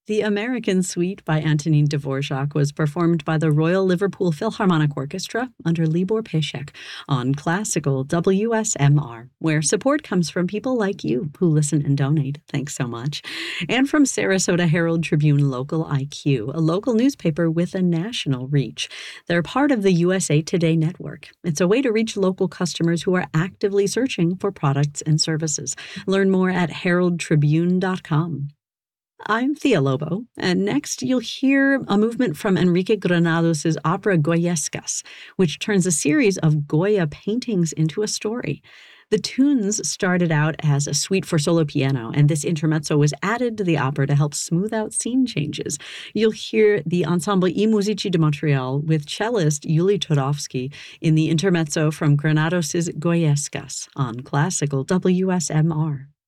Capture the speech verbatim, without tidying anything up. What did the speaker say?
The American Suite by Antonin Dvorak was performed by the Royal Liverpool Philharmonic Orchestra under Libor Pesek on Classical W S M R, where support comes from people like you who listen and donate. Thanks so much. And from Sarasota Herald Tribune Local I Q, a local newspaper with a national reach. They're part of the U S A Today network. It's a way to reach local customers who are actively searching for products and services. Learn more at herald tribune dot com. I'm Thea Lobo, and next you'll hear a movement from Enrique Granados' opera Goyescas, which turns a series of Goya paintings into a story. The tunes started out as a suite for solo piano, and this intermezzo was added to the opera to help smooth out scene changes. You'll hear the Ensemble I Musici de Montreal with cellist Yuli Turovsky in the intermezzo from Granados' Goyescas on Classical W S M R.